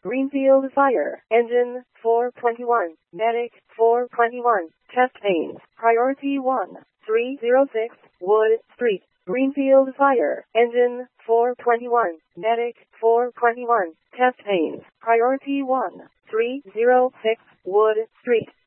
Greenfield Fire Engine 421, Medic 421, Test Panes, Priority 1, 306, Wood Street. Greenfield Fire Engine 421, Medic 421, Test Panes, Priority 1, 306, Wood Street.